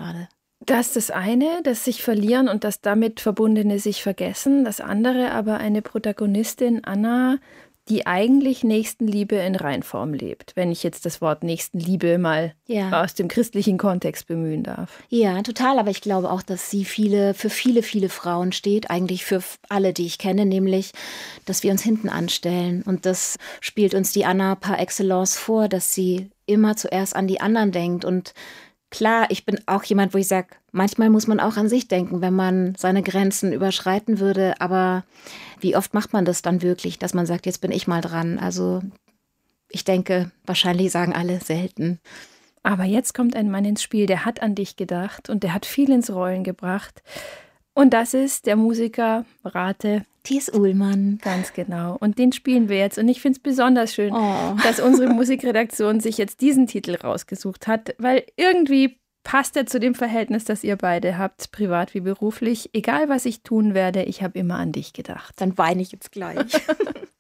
gerade? Das ist das eine, das sich verlieren und das damit verbundene sich vergessen. Das andere aber eine Protagonistin, Anna, die eigentlich Nächstenliebe in Reinform lebt. Wenn ich jetzt das Wort Nächstenliebe mal aus dem christlichen Kontext bemühen darf. Ja, total. Aber ich glaube auch, dass sie für viele, viele Frauen steht. Eigentlich für alle, die ich kenne. Nämlich, dass wir uns hinten anstellen. Und das spielt uns die Anna par excellence vor, dass sie immer zuerst an die anderen denkt. Und klar, ich bin auch jemand, wo ich sage, manchmal muss man auch an sich denken, wenn man seine Grenzen überschreiten würde. Aber wie oft macht man das dann wirklich, dass man sagt, jetzt bin ich mal dran? Also ich denke, wahrscheinlich sagen alle selten. Aber jetzt kommt ein Mann ins Spiel, der hat an dich gedacht und der hat viel ins Rollen gebracht. Und das ist der Musiker, rate, Thies Uhlmann. Ganz genau. Und den spielen wir jetzt. Und ich finde es besonders schön, dass unsere Musikredaktion sich jetzt diesen Titel rausgesucht hat, weil irgendwie passt er zu dem Verhältnis, das ihr beide habt, privat wie beruflich. Egal, was ich tun werde, ich habe immer an dich gedacht. Dann weine ich jetzt gleich.